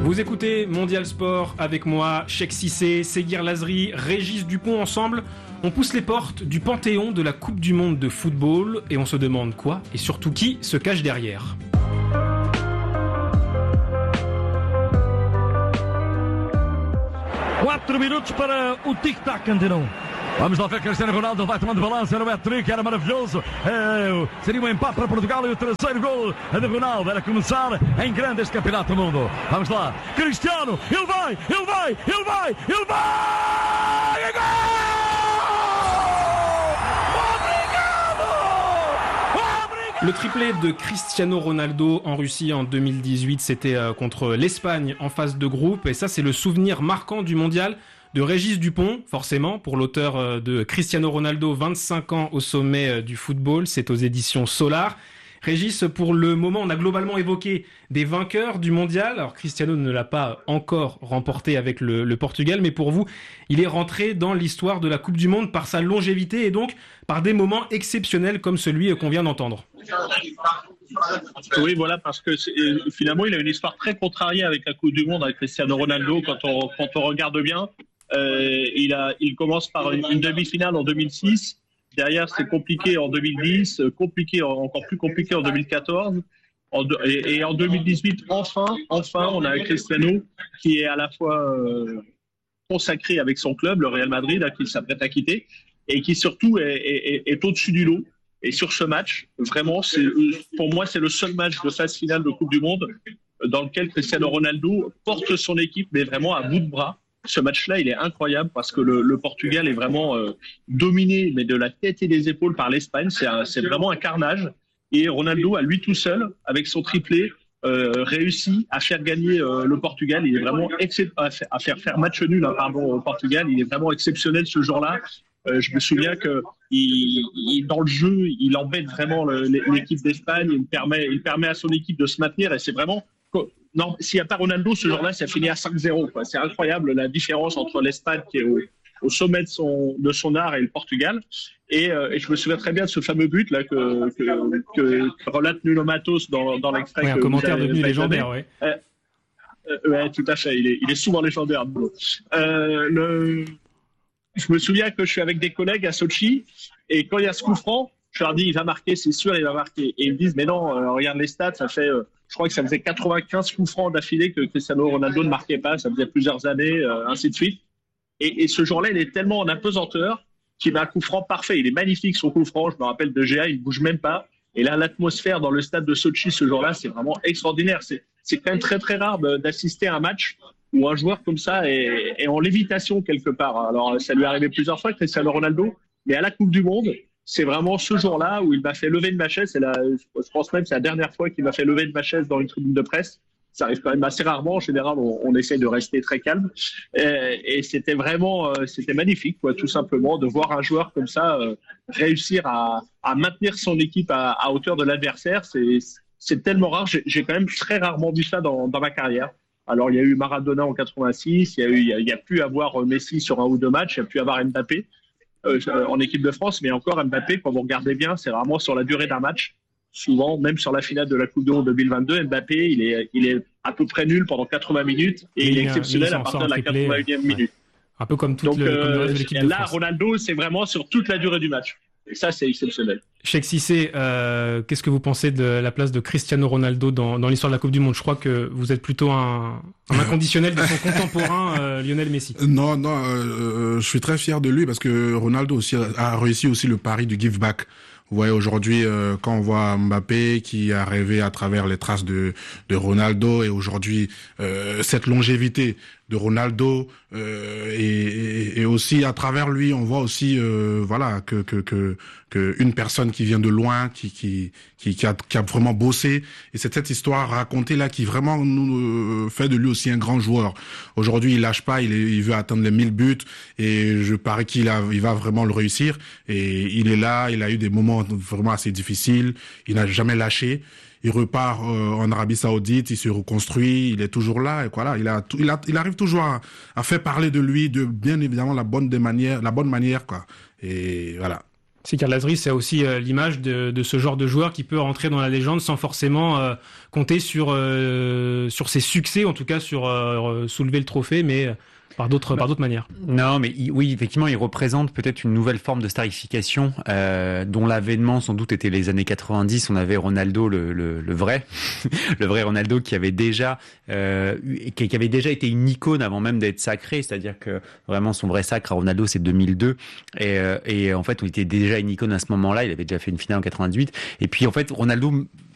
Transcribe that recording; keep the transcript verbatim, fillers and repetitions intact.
Vous écoutez Mondial Sport avec moi, Cheikh Cissé, Seguir Lazri, Régis Dupont. Ensemble, on pousse les portes du panthéon de la Coupe du Monde de football et on se demande quoi et surtout qui se cache derrière. quatro minutos para o tic-tac, Antenão. Vamos lá ver, Cristiano Ronaldo vai tomando balança, era o hat-trick, era maravilhoso. É, seria um empate para Portugal e o terceiro gol de Ronaldo. Era começar em grande este campeonato do mundo. Vamos lá, Cristiano, ele vai, ele vai, ele vai, ele vai! É gol! Le triplé de Cristiano Ronaldo en Russie en deux mille dix-huit, c'était contre l'Espagne en phase de groupe. Et ça, c'est le souvenir marquant du mondial de Régis Dupont, forcément, pour l'auteur de Cristiano Ronaldo, vingt-cinq ans au sommet du football. C'est aux éditions Solar. Régis, pour le moment, on a globalement évoqué des vainqueurs du mondial. Alors, Cristiano ne l'a pas encore remporté avec le, le Portugal, mais pour vous, il est rentré dans l'histoire de la Coupe du Monde par sa longévité et donc par des moments exceptionnels comme celui qu'on vient d'entendre. Oui, voilà, parce que finalement, il a une histoire très contrariée avec la Coupe du Monde, avec Cristiano Ronaldo, quand on, quand on regarde bien. Euh, il, a, il commence par une, une demi-finale en deux mille six. Derrière, c'est compliqué en deux mille dix, compliqué, encore plus compliqué en deux mille quatorze. En de, et, et en deux mille dix-huit, enfin, enfin, on a un Cristiano qui est à la fois euh, consacré avec son club, le Real Madrid, là, qu'il s'apprête à quitter, et qui surtout est, est, est au-dessus du lot. Et sur ce match, vraiment, c'est, pour moi, c'est le seul match de phase finale de Coupe du Monde dans lequel Cristiano Ronaldo porte son équipe, mais vraiment à bout de bras. Ce match-là, il est incroyable parce que le, le Portugal est vraiment euh, dominé, mais de la tête et des épaules par l'Espagne. C'est, un, c'est vraiment un carnage. Et Ronaldo, à lui tout seul, avec son triplé, euh, réussit à faire gagner euh, le Portugal. Il est vraiment excep- à, faire, à faire faire match nul, hein, pardon, au Portugal. Il est vraiment exceptionnel ce jour-là. Euh, je me souviens que il, il, dans le jeu, il embête vraiment le, l'équipe d'Espagne. Il permet, il permet à son équipe de se maintenir. Et c'est vraiment non, s'il n'y a pas Ronaldo, ce jour-là, ça finit à cinq zéro. Quoi. C'est incroyable la différence entre l'Espagne qui est au, au sommet de son, de son art et le Portugal. Et, euh, et je me souviens très bien de ce fameux but là que, que, que, que relate Nuno Matos dans, dans l'extrait. Oui, un commentaire devenu légendaire, oui. Euh, euh, ouais, tout à fait. Il est, il est souvent légendaire. Euh, le... Je me souviens que je suis avec des collègues à Sochi et quand il y a ce coup franc, je leur dis il va marquer, c'est sûr, il va marquer. Et ils me disent mais non, euh, regarde les stats, ça fait, euh, je crois que ça faisait quatre-vingt-quinze coups francs d'affilée que Cristiano Ronaldo ne marquait pas, ça faisait plusieurs années, euh, ainsi de suite. Et, et ce jour-là, il est tellement en apesanteur qu'il met un coup franc parfait. Il est magnifique son coup franc, je me rappelle de G A, il ne bouge même pas. Et là, l'atmosphère dans le stade de Sochi ce jour-là, c'est vraiment extraordinaire. C'est, c'est quand même très très rare d'assister à un match où un joueur comme ça est, est en lévitation quelque part. Alors ça lui est arrivé plusieurs fois, Cristiano Ronaldo, mais à la Coupe du Monde, c'est vraiment ce jour-là où il m'a fait lever de ma chaise. C'est la, je pense même que c'est la dernière fois qu'il m'a fait lever de ma chaise dans une tribune de presse. Ça arrive quand même assez rarement. En général, on, on essaie de rester très calme. Et, et c'était vraiment, euh, c'était magnifique, quoi, tout simplement, de voir un joueur comme ça euh, réussir à, à maintenir son équipe à, à hauteur de l'adversaire. C'est, c'est tellement rare. J'ai, j'ai quand même très rarement vu ça dans, dans ma carrière. Alors, il y a eu Maradona en quatre-vingt-six. Il y a eu, il y a, il y a pu avoir Messi sur un ou deux matchs. Il y a pu avoir Mbappé. Euh, en équipe de France, mais encore Mbappé, quand vous regardez bien, c'est vraiment sur la durée d'un match. Souvent, même sur la finale de la Coupe du Monde deux mille vingt-deux, Mbappé, il est, il est à peu près nul pendant quatre-vingts minutes et, et il est exceptionnel à partir de la quatre-vingt-unième minute. Ouais. Un peu comme toute Donc, le, euh, comme le reste de l'équipe de là, France. Ronaldo, c'est vraiment sur toute la durée du match. Et ça, c'est exceptionnel. Cheikh Cissé, euh, qu'est-ce que vous pensez de la place de Cristiano Ronaldo dans, dans l'histoire de la Coupe du Monde ? Je crois que vous êtes plutôt un, un inconditionnel de son contemporain, euh, Lionel Messi. Non, non, euh, je suis très fier de lui parce que Ronaldo aussi a, a réussi aussi le pari du give back. Vous voyez, aujourd'hui, euh, quand on voit Mbappé qui a rêvé à travers les traces de, de Ronaldo et aujourd'hui, euh, cette longévité de Ronaldo euh, et, et, et aussi à travers lui, on voit aussi euh, voilà que que que que une personne qui vient de loin, qui qui qui, qui a qui a vraiment bossé et c'est cette histoire racontée là qui vraiment nous euh, fait de lui aussi un grand joueur. Aujourd'hui, il lâche pas, il est, il veut atteindre les mille buts et je parie qu'il a il va vraiment le réussir et il est là, il a eu des moments vraiment assez difficiles, il n'a jamais lâché. Il repart euh, en Arabie Saoudite, il se reconstruit, il est toujours là et voilà, il a, il a, il arrive toujours à, à faire parler de lui de bien évidemment la bonne des manières, la bonne manière quoi. Et voilà. Seguir Lazri, c'est aussi euh, l'image de, de ce genre de joueur qui peut rentrer dans la légende sans forcément euh, compter sur euh, sur ses succès, en tout cas sur euh, soulever le trophée, mais par d'autres, par d'autres manières. Non, mais il, oui, effectivement, il représente peut-être une nouvelle forme de starification, euh, dont l'avènement sans doute était les années quatre-vingt-dix. On avait Ronaldo, le, le, le vrai, le vrai Ronaldo, qui avait déjà, euh, qui, qui avait déjà été une icône avant même d'être sacré. C'est-à-dire que vraiment son vrai sacre à Ronaldo, c'est deux mille deux, et, euh, et en fait, il était déjà une icône à ce moment-là. Il avait déjà fait une finale en quatre-vingt-dix-huit. Et puis en fait, Ronaldo